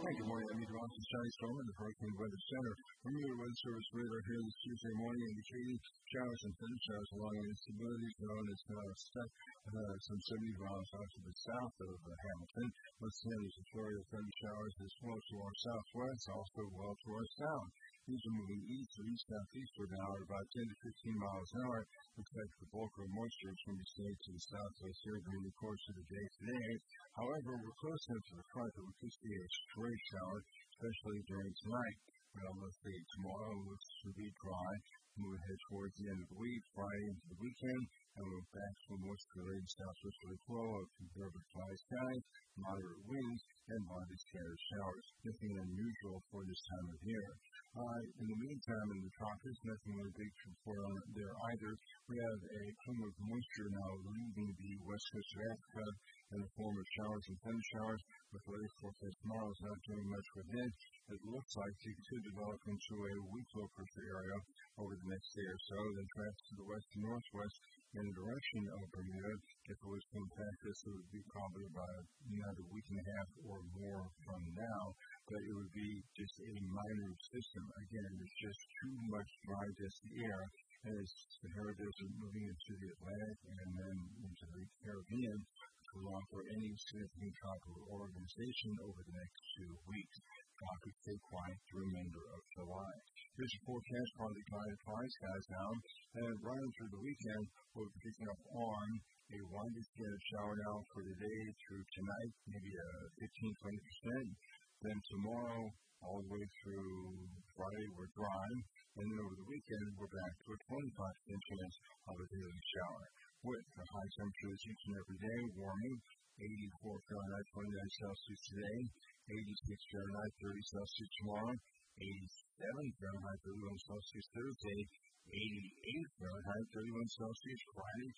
Good morning. I'm meteorologist Johnny Storm in the Hurricane Weather Center. From your Weather Service radar here this Tuesday morning, indicating showers and thundershowers along instability zone. It's stuck some 70 miles out to the south of Hamilton. West Sanders and Florida thundershowers as well to our southwest, also well to our south. These are moving east or east-southeastward now at about 10 to 15 miles an hour. Looks like the bulk of moisture is going to be staying to the southwest here during the course of the day today. However, we're close enough to the front that we could see a stray shower, especially during tonight. Well, let's see, tomorrow looks to be dry. We'll head towards the end of the week, Friday into the weekend, and we'll back to a moisture-laden southwesterly flow of considerably dry skies, moderate winds, and modest scattered showers. Nothing unusual for this time of year. In the meantime, in the tropics, nothing really big to report on there either. We have a plume of moisture now leaving the west coast of Africa in the form of showers and thundershowers, with the latest forecast tomorrow is not doing much with it. It looks like it could develop into a weak low pressure area over the next day or so, then transfer to the west and northwest in the direction of Bermuda. If it was to impact us, it would be probably about another week and a half or more from now, but it would be just a minor system. Again, there's just too much dry dusty air as the Sahara Desert moving into the Atlantic and then into the Caribbean to allow for any significant tropical organization over the next 2 weeks. Tropics stay quiet the remainder of July. Here's your forecast for the cloudy skies now, and running through the weekend, we'll be picking up on a widely scattered shower now for today through tonight, maybe 15-20%. Then tomorrow, all the way through Friday, we're dry. And then over the weekend, we're back to a 25% chance of a daily shower. With the high temperatures each and every day, warming, 84 Fahrenheit, 29 Celsius today, 86 Fahrenheit, 30 Celsius tomorrow, 87 Fahrenheit, 31 Celsius Thursday, 88 Fahrenheit, 31 Celsius Friday,